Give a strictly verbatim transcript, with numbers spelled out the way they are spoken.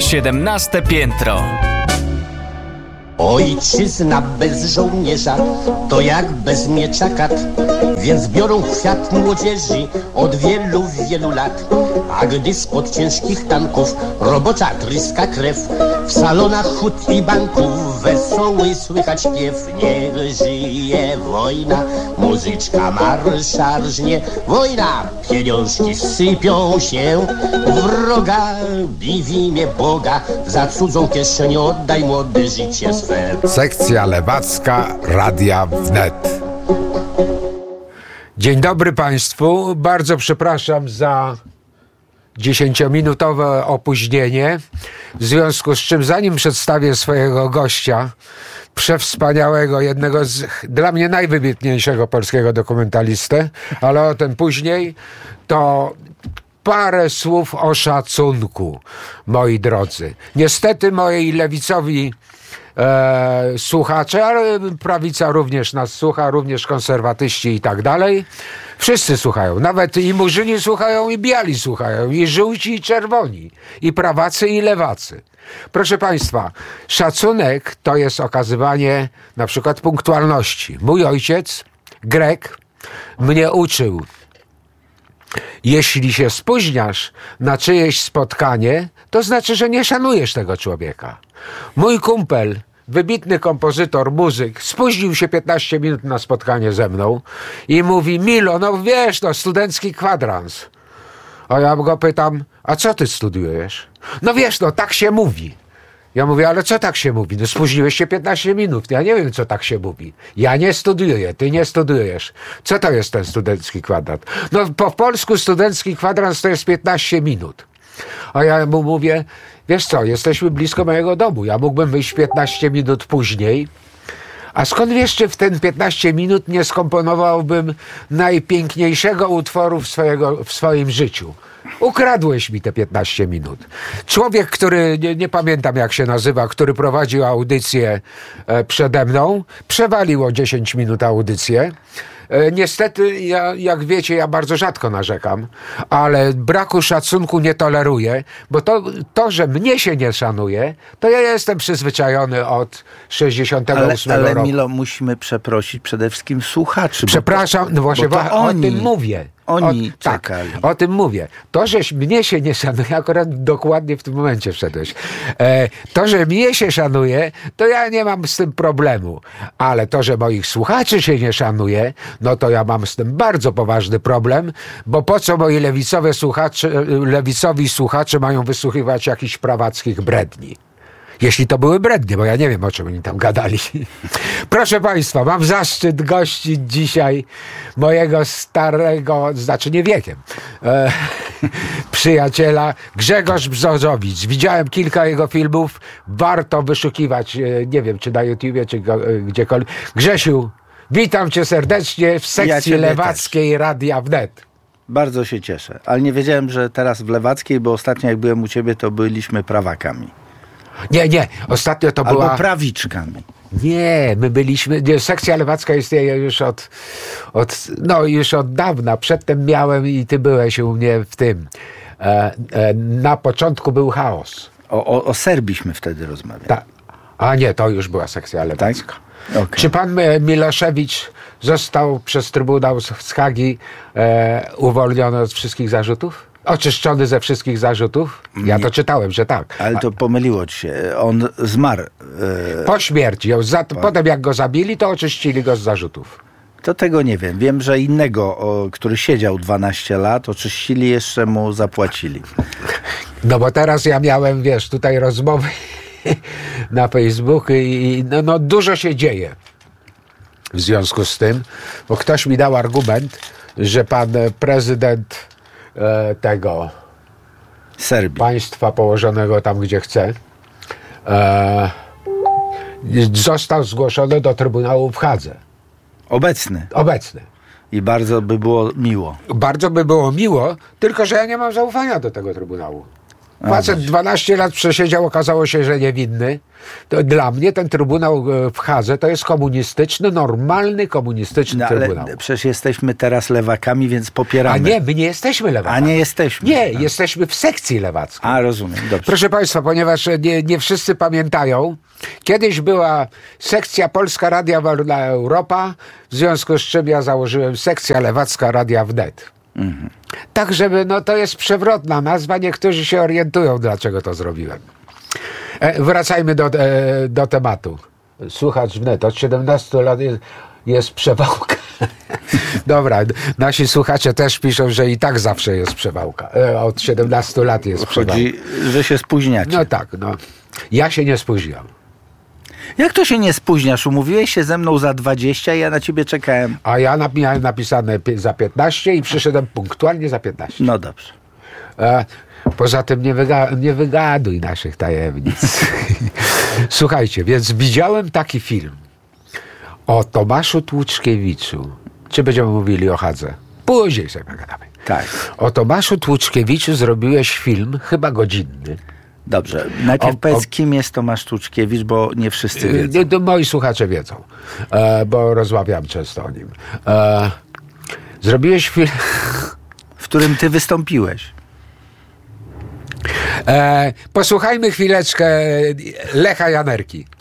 siedemnaste piętro. Ojczyzna bez żołnierza to jak bez miecza kat, więc biorą kwiat młodzieży od wielu, wielu lat. A gdy spod ciężkich tanków robocza tryska krew, w salonach hut i banków wesoły słychać śpiew. Niech żyje wojna, muzyczka marsza rżnie. Wojna, pieniążki sypią się, wroga bij w imię Boga, za cudzą kieszeń oddaj młode życie swe. Sekcja lewacka Radia Wnet. Dzień dobry Państwu. Bardzo przepraszam za dziesięciominutowe opóźnienie, w związku z czym zanim przedstawię swojego gościa, przewspaniałego, jednego z dla mnie najwybitniejszego polskiego dokumentalistę, ale o tym później, to parę słów o szacunku, moi drodzy. Niestety moi lewicowi E, słuchacze, ale prawica również nas słucha, również konserwatyści i tak dalej. Wszyscy słuchają, nawet i murzyni słuchają, i biali słuchają, i żółci, i czerwoni, i prawacy, i lewacy. Proszę Państwa, szacunek to jest okazywanie na przykład punktualności. Mój ojciec, Grek, mnie uczył: jeśli się spóźniasz na czyjeś spotkanie, to znaczy, że nie szanujesz tego człowieka. Mój kumpel, wybitny kompozytor, muzyk, spóźnił się piętnaście minut na spotkanie ze mną i mówi: Milo, no wiesz, no studencki kwadrans. A ja go pytam: a co ty studiujesz? No wiesz, no tak się mówi. Ja mówię: ale co tak się mówi? No spóźniłeś się piętnaście minut. Ja nie wiem, co tak się mówi. Ja nie studiuję, ty nie studiujesz. Co to jest ten studencki kwadrat? No po polsku studencki kwadrans to jest piętnaście minut. A ja mu mówię: wiesz co, jesteśmy blisko mojego domu. Ja mógłbym wyjść piętnaście minut później. A skąd wiesz, czy w ten piętnaście minut nie skomponowałbym najpiękniejszego utworu w, swojego, w swoim życiu? Ukradłeś mi te piętnaście minut. Człowiek, który, nie, nie pamiętam jak się nazywa, który prowadził audycję e, przede mną, przewalił o dziesięć minut audycję. E, niestety, ja, jak wiecie, ja bardzo rzadko narzekam, ale braku szacunku nie toleruję, bo to, to że mnie się nie szanuje, to ja jestem przyzwyczajony od sześćdziesiątego ósmego ale, ale roku. Milo, musimy przeprosić przede wszystkim słuchaczy. Przepraszam, to, no właśnie bo to o, oni, o tym mówię. Oni o, tak, czekali. o tym mówię. To, że mnie się nie szanuje, akurat dokładnie w tym momencie wszedłeś. E, to, że mnie się szanuje, to ja nie mam z tym problemu. Ale to, że moich słuchaczy się nie szanuje, no to ja mam z tym bardzo poważny problem, bo po co moi lewicowe słuchacze, lewicowi słuchacze mają wysłuchiwać jakichś prawackich bredni? Jeśli to były brednie, bo ja nie wiem, o czym oni tam gadali. Proszę Państwa, mam zaszczyt gościć dzisiaj mojego starego, znaczy nie wiekiem, e, przyjaciela Grzegorz Brzozowicz. Widziałem kilka jego filmów, warto wyszukiwać, e, nie wiem, czy na YouTubie, czy go, e, gdziekolwiek. Grzesiu, witam Cię serdecznie w sekcji ja lewackiej też. Radia Wnet. Bardzo się cieszę, ale nie wiedziałem, że teraz w lewackiej, bo ostatnio jak byłem u Ciebie, to byliśmy prawakami. Nie, nie, ostatnio to Albo była... prawiczkami. Nie, my byliśmy, nie, sekcja lewacka istnieje już od, od, no już od dawna. Przedtem miałem i ty byłeś u mnie w tym. E, e, na początku był chaos. O, o, o Serbiśmy wtedy rozmawiali. Ta, a nie, to już była sekcja lewacka. Tak? Okay. Czy pan Miloszewicz został przez Trybunał z Hagi e, uwolniony od wszystkich zarzutów? Oczyszczony ze wszystkich zarzutów? Ja Nie. to czytałem, że tak. Ale to pomyliło ci się. On zmarł. E... Po śmierci. Za, po... Potem jak go zabili, to oczyścili go z zarzutów. To tego nie wiem. Wiem, że innego, o, który siedział dwanaście lat, oczyścili, jeszcze mu zapłacili. No bo teraz ja miałem, wiesz, tutaj rozmowy na Facebooku i no, no dużo się dzieje w związku z tym, bo ktoś mi dał argument, że pan prezydent e, tego Serbii, państwa położonego tam, gdzie chce, e, został zgłoszony do Trybunału w Hadze. Obecny. Obecny. I bardzo by było miło. Bardzo by było miło, tylko że ja nie mam zaufania do tego Trybunału. Facet dwanaście lat przesiedział, okazało się, że niewinny. To dla mnie ten trybunał w Hadze to jest komunistyczny, normalny komunistyczny no, ale trybunał. Przecież jesteśmy teraz lewakami, więc popieramy. A nie, my nie jesteśmy lewakami. A nie jesteśmy. Nie, a. jesteśmy w sekcji lewackiej. A, rozumiem, dobrze. Proszę Państwa, ponieważ nie, nie wszyscy pamiętają, kiedyś była sekcja Polska Radia Wolna Europa, w związku z czym ja założyłem sekcja lewacka Radia Wnet. Mhm. Tak, żeby, no to jest przewrotna nazwa, niektórzy się orientują, dlaczego to zrobiłem. E, wracajmy do, e, do tematu. Słuchacz Wnet, od siedemnastu lat jest, jest przewałka. Dobra, nasi słuchacze też piszą, że i tak zawsze jest przewałka. E, od siedemnastu lat jest przewałka. Chodzi, że się spóźniacie. No tak, no. Ja się nie spóźniam. Jak to się nie spóźniasz? Umówiłeś się ze mną za dwadzieścia i ja na ciebie czekałem. A ja nap- miałem napisane pi- za piętnaście i przyszedłem punktualnie za piętnaście. No dobrze. E, poza tym nie, wyga- nie wygaduj naszych tajemnic. Słuchajcie, więc widziałem taki film o Tomaszu Tłuczkiewiczu. Czy będziemy mówili o Hadze? Później sobie pogadamy. Tak. O Tomaszu Tłuczkiewiczu zrobiłeś film, chyba godzinny. Dobrze. Najpierw O- powiedz, o- kim jest Tomasz Tłuczkiewicz, bo nie wszyscy wiedzą. E, to moi słuchacze wiedzą, e, bo rozmawiam często o nim. E, zrobiłeś film... W którym ty wystąpiłeś. E, posłuchajmy chwileczkę Lecha Janerki.